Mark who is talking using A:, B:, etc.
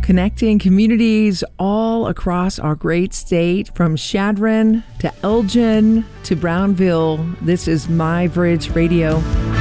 A: connecting communities all across our great state, from Chadron to Elgin to Brownville. This is My Bridge Radio.